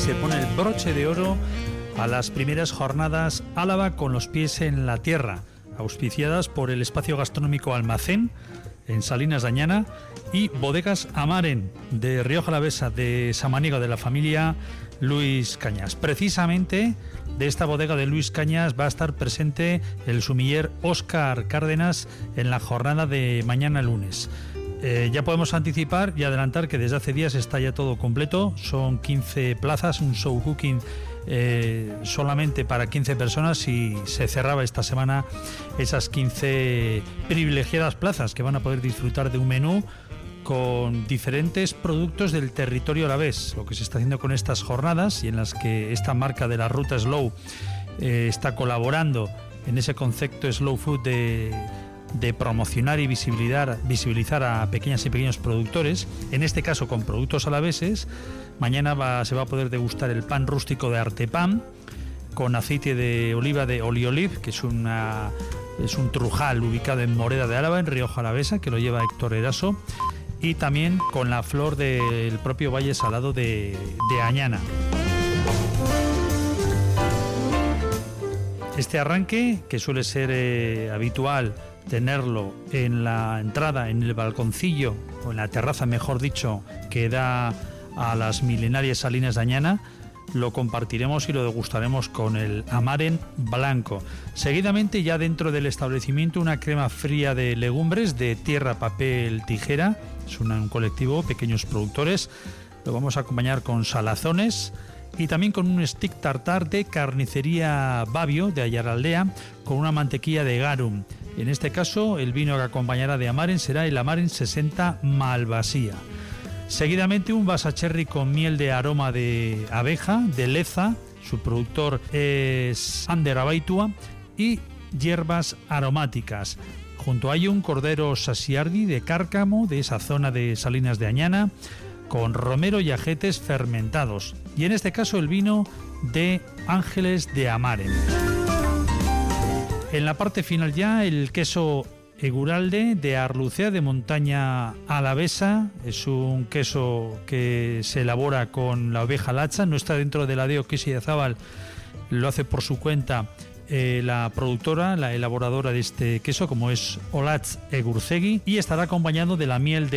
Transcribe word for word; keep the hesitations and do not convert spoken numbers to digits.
se pone el broche de oro a las primeras jornadas Álava con los pies en la tierra, auspiciadas por el espacio gastronómico Almacén en Salinas de Añana y Bodegas Amaren de Rioja Alavesa de Samaniego, de la familia Luis Cañas. Precisamente de esta bodega de Luis Cañas va a estar presente el sumiller Óscar Cárdenas en la jornada de mañana lunes. Eh, ya podemos anticipar y adelantar que desde hace días está ya todo completo. Son quince plazas, un show cooking eh, solamente para quince personas, y se cerraba esta semana esas quince privilegiadas plazas que van a poder disfrutar de un menú con diferentes productos del territorio alavés. Lo que se está haciendo con estas jornadas, y en las que esta marca de la ruta Slow eh, está colaborando en ese concepto Slow Food de... de promocionar y visibilizar, visibilizar a pequeñas y pequeños productores, en este caso con productos alaveses. Mañana va, se va a poder degustar el pan rústico de Artepan con aceite de oliva de Olioliv, que es, una, es un trujal ubicado en Moreda de Álava, en Rioja Alavesa, que lo lleva Héctor Eraso, y también con la flor del propio Valle Salado de, de Añana. Este arranque, que suele ser eh, habitual tenerlo en la entrada, en el balconcillo, o en la terraza, mejor dicho, que da a las milenarias Salinas de Añana, lo compartiremos y lo degustaremos con el Amaren blanco. Seguidamente, ya dentro del establecimiento, una crema fría de legumbres de Tierra, Papel, Tijera. Es una, un colectivo, pequeños productores. Lo vamos a acompañar con salazones y también con un stick tartar de carnicería Babio de Ayaraldea, con una mantequilla de garum. En este caso, el vino que acompañará de Amaren será el Amaren sesenta Malvasía. Seguidamente, un Basacherry con miel de aroma de abeja, de Leza, su productor es Ander Abaitua, y hierbas aromáticas. Junto a ello, un cordero Sasiardi de Cárcamo, de esa zona de Salinas de Añana, con romero y ajetes fermentados. Y en este caso, el vino de Ángeles de Amaren. En la parte final ya, el queso Eguralde de Arlucea, de montaña alavesa. Es un queso que se elabora con la oveja lacha, no está dentro de la D E O Queso de Zabal, lo hace por su cuenta eh, la productora, la elaboradora de este queso, como es Olatz Egurcegui, y estará acompañado de la miel de